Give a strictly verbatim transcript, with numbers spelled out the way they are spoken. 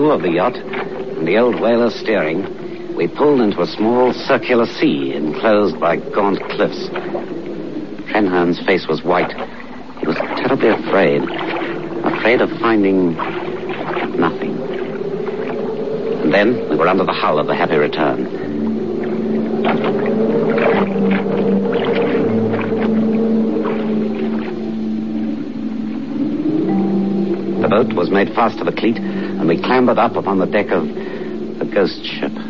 crew of the yacht and the old whaler steering, we pulled into a small circular sea enclosed by gaunt cliffs. Trenholm's face was white. He was terribly afraid. Afraid of finding nothing. And then we were under the hull of the Happy Return. The boat was made fast to the cleat, and we clambered up upon the deck of the ghost ship.